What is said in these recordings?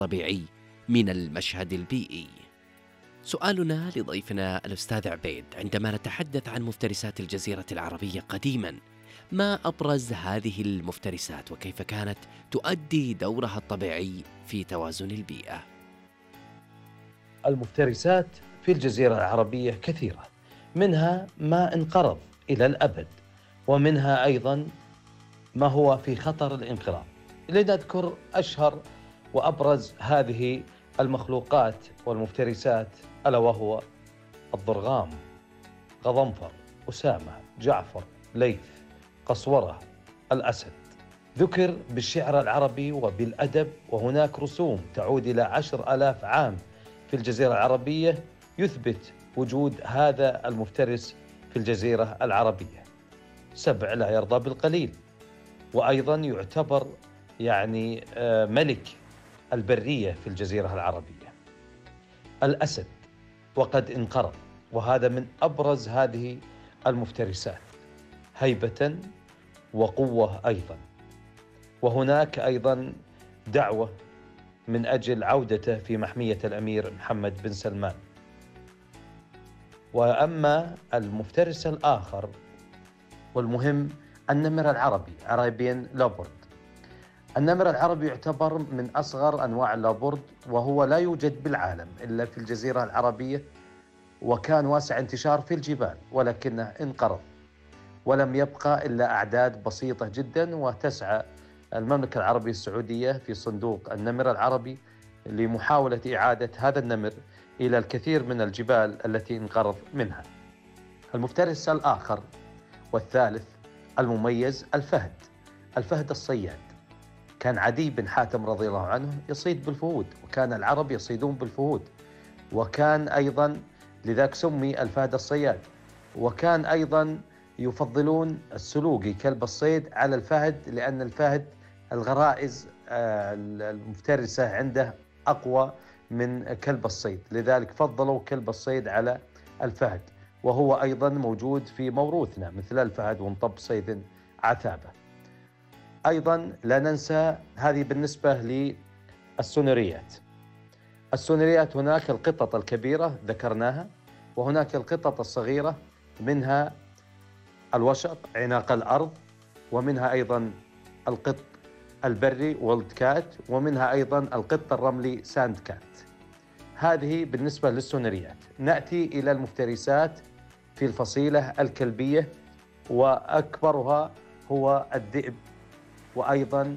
طبيعي من المشهد البيئي. سؤالنا لضيفنا الأستاذ عبيد: عندما نتحدث عن مفترسات الجزيرة العربية قديما، ما أبرز هذه المفترسات وكيف كانت تؤدي دورها الطبيعي في توازن البيئة؟ المفترسات في الجزيرة العربية كثيرة، منها ما انقرض إلى الأبد، ومنها أيضا ما هو في خطر الانقراض. لنذكر أشهر وأبرز هذه المخلوقات والمفترسات، ألا وهو الضرغام، غضنفر، أسامة، جعفر، ليث، قسورة، الأسد. ذكر بالشعر العربي وبالأدب، وهناك رسوم تعود إلى 10,000 عام في الجزيرة العربية يثبت وجود هذا المفترس في الجزيرة العربية. سبع لا يرضى بالقليل، وأيضا يعتبر ملك البرية في الجزيرة العربية. الأسد وقد انقرض، وهذا من أبرز هذه المفترسات هيبة وقوة أيضا. وهناك أيضا دعوة من أجل عودته في محمية الأمير محمد بن سلمان. وأما المفترس الآخر والمهم النمر العربي، Arabian Leopard. النمر العربي يعتبر من أصغر أنواع اللابورد، وهو لا يوجد بالعالم إلا في الجزيرة العربية، وكان واسع انتشار في الجبال، ولكنه انقرض ولم يبقى إلا أعداد بسيطة جدا. وتسعى المملكة العربية السعودية في صندوق النمر العربي لمحاولة إعادة هذا النمر إلى الكثير من الجبال التي انقرض منها. المفترس الآخر والثالث المميز الفهد، الفهد الصياد. كان عدي بن حاتم رضي الله عنه يصيد بالفهود، وكان العرب يصيدون بالفهود، وكان أيضا لذلك سمي الفهد الصياد. وكان أيضا يفضلون السلوقي كلب الصيد على الفهد، لأن الفهد الغرائز المفترسة عنده أقوى من كلب الصيد، لذلك فضلوا كلب الصيد على الفهد، وهو أيضا موجود في موروثنا مثل الفهد ومطب صيد عتابة. أيضا لا ننسى هذه بالنسبة للسونريات. السونريات هناك القطط الكبيرة ذكرناها، وهناك القطط الصغيرة، منها الوشق عناق الأرض، ومنها أيضا القط البري وولد كات، ومنها أيضا القط الرملي ساند كات. هذه بالنسبة للسونريات. نأتي إلى المفترسات في الفصيلة الكلبية، وأكبرها هو الذئب، وأيضا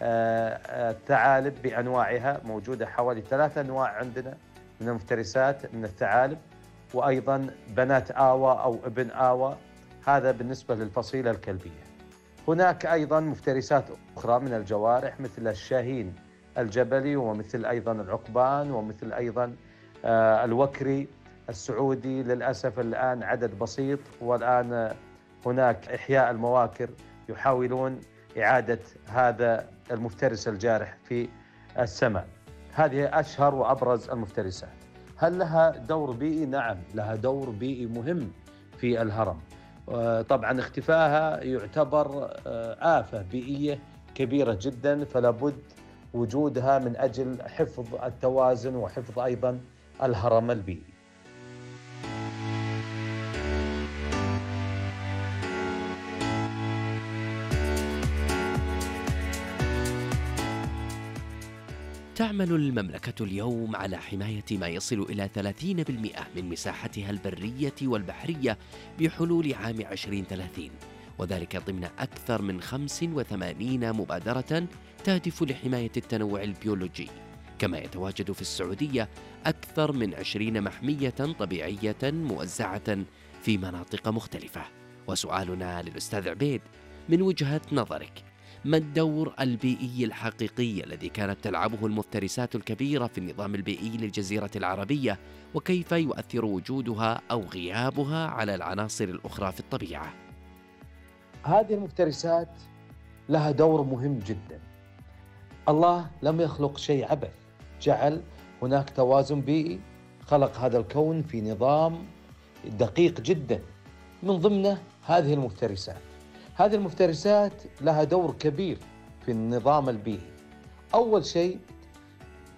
الثعالب بأنواعها موجودة، حوالي 3 أنواع عندنا من المفترسات من الثعالب، وأيضا بنات آوى أو ابن آوى. هذا بالنسبة للفصيلة الكلبية. هناك أيضا مفترسات أخرى من الجوارح مثل الشاهين الجبلي، ومثل أيضا العقبان، ومثل أيضا الوكري السعودي. للأسف الآن عدد بسيط، والآن هناك إحياء المواكر يحاولون إعادة هذا المفترس الجارح في السماء. هذه أشهر وأبرز المفترسات. هل لها دور بيئي؟ نعم، لها دور بيئي مهم في الهرم. طبعا اختفائها يعتبر آفة بيئية كبيرة جدا، فلا بد وجودها من أجل حفظ التوازن وحفظ أيضا الهرم البيئي. تعمل المملكة اليوم على حماية ما يصل إلى 30% من مساحتها البرية والبحرية بحلول عام 2030، وذلك ضمن أكثر من 85 مبادرة تهدف لحماية التنوع البيولوجي. كما يتواجد في السعودية أكثر من 20 محمية طبيعية موزعة في مناطق مختلفة. وسؤالنا للأستاذ عبيد: من وجهة نظرك، ما الدور البيئي الحقيقي الذي كانت تلعبه المفترسات الكبيرة في النظام البيئي للجزيرة العربية، وكيف يؤثر وجودها أو غيابها على العناصر الأخرى في الطبيعة؟ هذه المفترسات لها دور مهم جدا. الله لم يخلق شيء عبث، جعل هناك توازن بيئي، خلق هذا الكون في نظام دقيق جدا، من ضمنه هذه المفترسات. هذه المفترسات لها دور كبير في النظام البيئي. أول شيء